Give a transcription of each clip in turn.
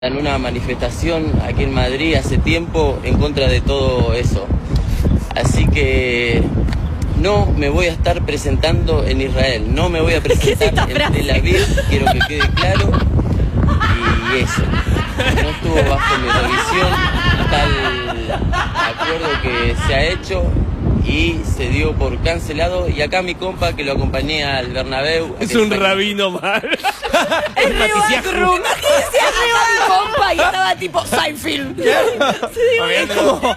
en una manifestación aquí en Madrid hace tiempo en contra de todo eso. Así que no me voy a estar presentando en Israel, no me voy a presentar en Tel Aviv, quiero que quede claro. Y eso, no estuvo bajo mi revisión tal acuerdo que se ha hecho y se dio por cancelado. Y acá mi compa que lo acompañé al Bernabéu. Es un rabino mal. Es Matías Cruz. Imagínese arriba mi compa y estaba tipo Seinfeld. Es como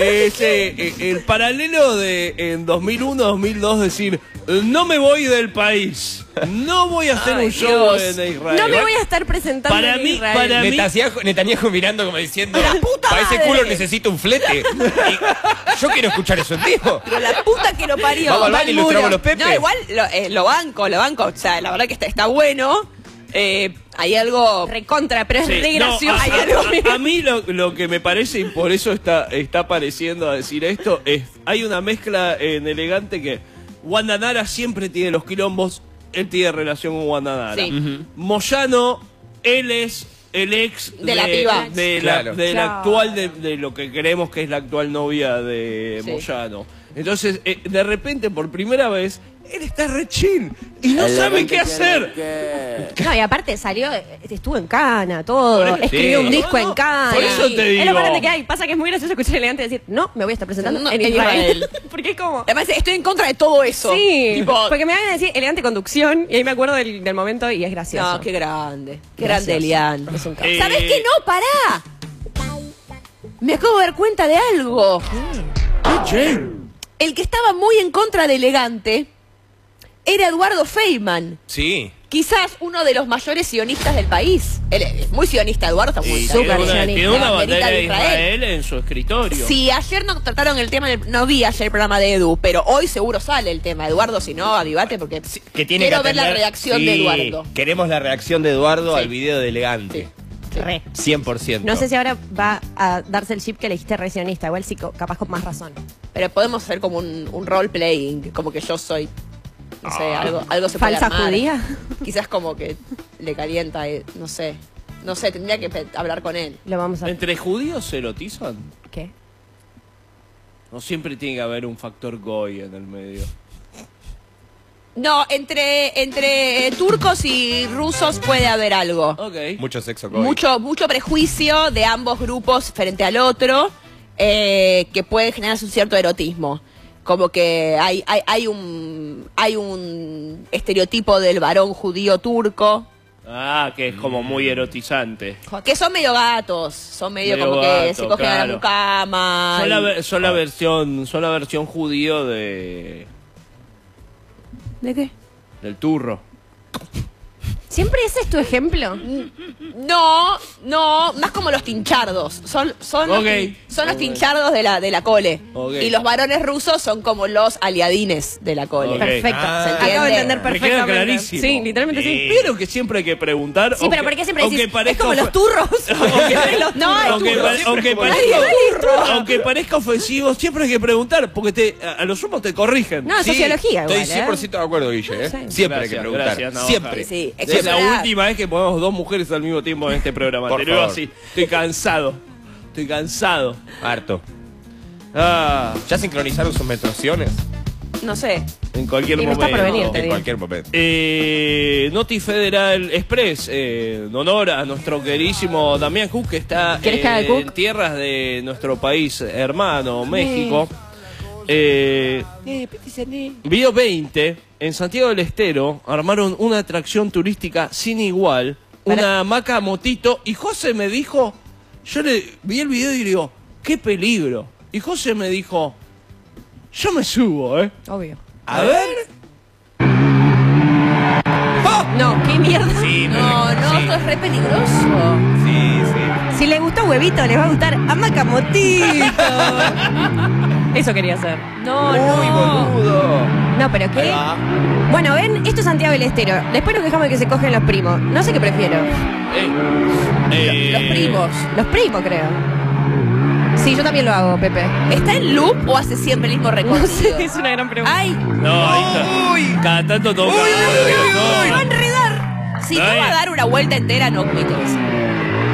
el paralelo de en 2001, 2002 decir, no me voy del país. No voy a hacer un show en Israel. No me voy a estar presentando en Israel. Para mí, Netanyahu mirando como diciendo, ¡la puta para ese madre! culo necesito un flete. Y yo quiero escuchar eso en vivo. Pero la puta que lo parió. Vamos al baño y ilustramos los pepes. No, igual lo banco. O sea, la verdad que está bueno. Hay algo recontra, pero es re gracioso. A mí lo que me parece, y por eso está pareciendo a decir esto, es hay una mezcla en Elegante que Wanda Nara siempre tiene los quilombos. Él tiene relación con Wanda Nara. Sí. Moyano, él es el ex de la piba. De la actual, de lo que creemos que es la actual novia de Moyano. Entonces, de repente, por primera vez, él está re chill y no sabe qué hacer. No, y aparte estuvo en Cana, todo. Escribió un disco en Cana. Por eso te digo. Es lo más grande que hay. Pasa que es muy gracioso escuchar Elegante decir, no, me voy a estar presentando en Israel. Porque es como... Además, estoy en contra de todo eso. Sí, tipo, porque me van a decir Elegante conducción y ahí me acuerdo del momento y es gracioso. no, qué grande. Qué Gracioso. grande, Elian. Es un capo. ¿Sabés qué? No, pará. Me acabo de dar cuenta de algo. El que estaba muy en contra de Elegante era Eduardo Feynman. Sí. Quizás uno de los mayores sionistas del país. Él es muy sionista, Eduardo está muy súper sionista. Tiene una bandera de Israel Israel en su escritorio. Si ayer no trataron el tema, no vi ayer el programa de Edu, pero hoy seguro sale el tema. Eduardo, si no, avivate porque Que tiene quiero que ver la atender- reacción Sí, de Eduardo. Queremos la reacción de Eduardo Sí. al video de Elegante. Re. 100%. No sé si ahora va a darse el chip que elegiste resionista, igual sí, capaz con más razón. Pero podemos hacer como un role-playing, como que yo soy, no sé, algo se puede ¿Falsa armar. judía? Quizás como que le calienta, no sé. No sé, tendría que hablar con él. Lo vamos a... ¿Entre judíos se erotizan? ¿Qué? No siempre tiene que haber un factor goy en el medio. No, entre turcos y rusos puede haber algo. Ok. Mucho sexo con Mucho prejuicio de ambos grupos frente al otro, que puede generar un cierto erotismo. Como que hay un estereotipo del varón judío turco, Ah, que es como muy erotizante. que son medio gatos, son medio como que gato, se cogen a la mucama. Son la versión judío de ¿De qué? del turro. ¿Siempre ese es tu ejemplo? No, más como los tinchardos. Son los tinchardos de la cole. Ok. Y los varones rusos son como los aliadines de la cole. Ok. Perfecto. ¿Se entiende? Acabo de entender Me queda perfectamente. clarísimo. Sí, literalmente sí. Pero que siempre hay que preguntar. Sí, pero ¿por qué siempre decís? Es como los turros. turros. No, hay turros. Aunque parezca ofensivo, siempre hay que preguntar, porque a los sumos te corrigen. No, sociología Estoy igual, 100% de acuerdo, Guille. Sí. Siempre hay que preguntar. Gracias, no, Siempre. Sí, Es la última vez que ponemos dos mujeres al mismo tiempo en este programa. Por Te lo digo favor. así. Estoy cansado. Harto. Ah, ¿Ya sincronizaron sus menstruaciones? No sé. en cualquier Y no momento. está por venir, te En digo. cualquier momento. Noti Federal Express, en honor a nuestro queridísimo Damián Cook, que está ¿Querés que haga el Cook? en tierras de nuestro país hermano, México. Video 20, en Santiago del Estero, armaron una atracción turística sin igual, una hamaca motito, y José me dijo, yo le vi el video y le digo, qué peligro. Y José me dijo, yo me subo, Obvio. A ver. No, qué mierda. Sí, No, esto es re peligroso. Sí. Si le gustó Huevito, les va a gustar Hamaca Motito. Eso quería hacer. Muy boludo. No, pero ¿qué? Ahí va. Bueno, ven, esto es Santiago del Estero. Después nos quejamos de que se cogen los primos. No sé qué prefiero. Los primos. Los primos, creo. Sí, yo también lo hago, Pepe. ¿Está en loop o hace siempre el mismo No recorrido? sé, es una gran pregunta. Ay, No, ahí está. Cada tanto toca. me va a enredar. Si no va a dar una vuelta entera, no me interesa.